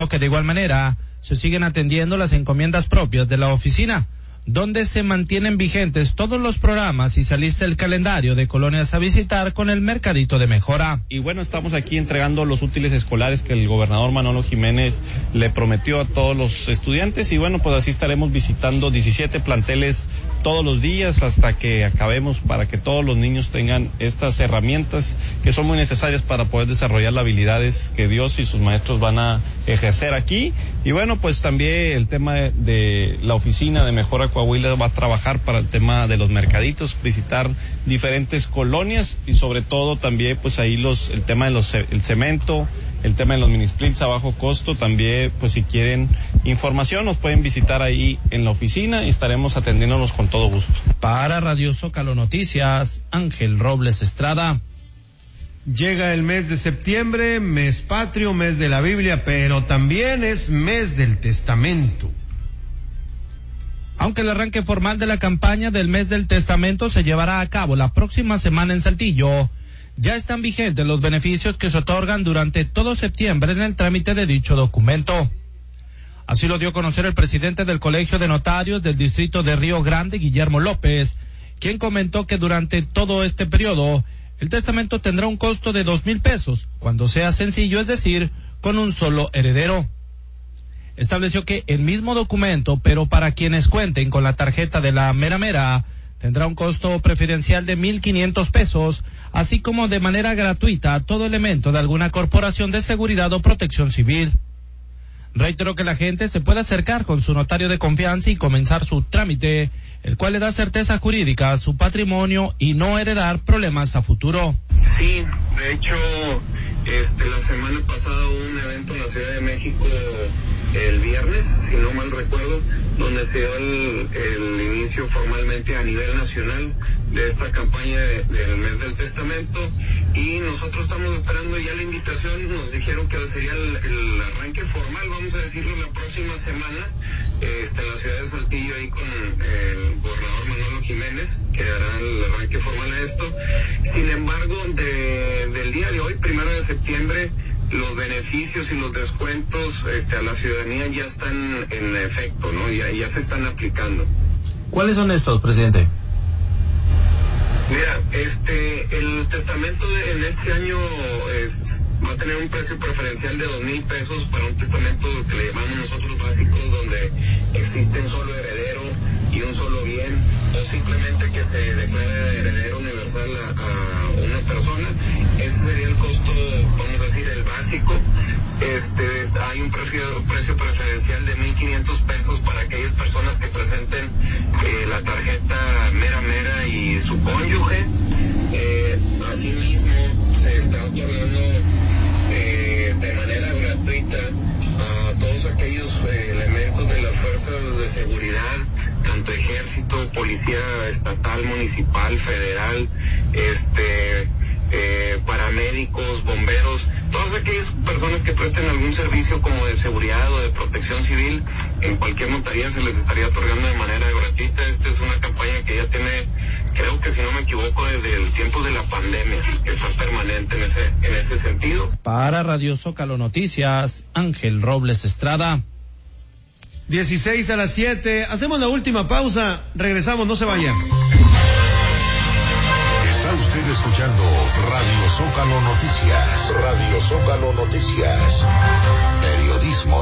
que de igual manera se siguen atendiendo las encomiendas propias de la oficina, donde se mantienen vigentes todos los programas y se alista el calendario de colonias a visitar con el mercadito de mejora. Y bueno, estamos aquí entregando los útiles escolares que el gobernador Manolo Jiménez le prometió a todos los estudiantes y bueno, pues así estaremos visitando 17 planteles todos los días hasta que acabemos, para que todos los niños tengan estas herramientas que son muy necesarias para poder desarrollar las habilidades que Dios y sus maestros van a ejercer aquí. Y bueno, pues también el tema de la oficina de mejora Coahuila va a trabajar para el tema de los mercaditos, visitar diferentes colonias y sobre todo también pues ahí el tema de el cemento, el tema de los mini splits a bajo costo. También pues si quieren información nos pueden visitar ahí en la oficina y estaremos atendiéndonos con todo gusto. Para Radio Zócalo Noticias, Ángel Robles Estrada. Llega el mes de septiembre, mes patrio, mes de la Biblia, pero también es mes del testamento. Aunque el arranque formal de la campaña del mes del testamento se llevará a cabo la próxima semana en Saltillo, ya están vigentes los beneficios que se otorgan durante todo septiembre en el trámite de dicho documento. Así lo dio a conocer el presidente del Colegio de Notarios del Distrito de Río Grande, Guillermo López, quien comentó que durante todo este periodo el testamento tendrá un costo de 2,000 pesos, cuando sea sencillo, es decir, con un solo heredero. Estableció que el mismo documento, pero para quienes cuenten con la tarjeta de la mera mera, tendrá un costo preferencial de 1,500 pesos, así como de manera gratuita todo elemento de alguna corporación de seguridad o protección civil. Reiteró que la gente se puede acercar con su notario de confianza y comenzar su trámite, el cual le da certeza jurídica a su patrimonio y no heredar problemas a futuro. Sí, de hecho, la semana pasada hubo un evento en la Ciudad de México el viernes, si no mal recuerdo, donde se dio el inicio formalmente a nivel nacional de esta campaña del mes del testamento, y nosotros estamos esperando ya la invitación. Nos dijeron que sería el arranque formal, vamos a decirlo, la próxima semana, en la ciudad de Saltillo, ahí con el gobernador Manolo Jiménez, que hará el arranque formal a esto. Sin embargo, del día de hoy, 1 de septiembre, los beneficios y los descuentos a la ciudadanía ya están en efecto, ¿no? Ya se están aplicando. ¿Cuáles son estos, presidente? Mira, el testamento en este año va a tener un precio preferencial de 2,000 pesos para un testamento que le llamamos nosotros básicos, donde existe un solo heredero y un solo bien, o simplemente que se declare heredero universal a una persona. Ese sería el costo, vamos a decir, el básico. Hay un precio preferencial de 1,500 pesos para aquellas personas que presenten la tarjeta mera y su cónyuge. Asimismo, se está otorgando de manera gratuita a todos aquellos elementos de las fuerzas de seguridad, tanto ejército, policía estatal, municipal, federal, paramédicos, bomberos, todas aquellas personas que presten algún servicio como de seguridad o de protección civil, en cualquier notaría se les estaría otorgando de manera gratuita. Esta es una campaña que ya tiene, creo que si no me equivoco, desde el tiempo de la pandemia, que está permanente en ese sentido. Para Radio Zócalo Noticias, Ángel Robles Estrada. 6:16. Hacemos la última pausa, regresamos, no se vayan. Está usted escuchando Radio Zócalo Noticias. Radio Zócalo Noticias. Periodismo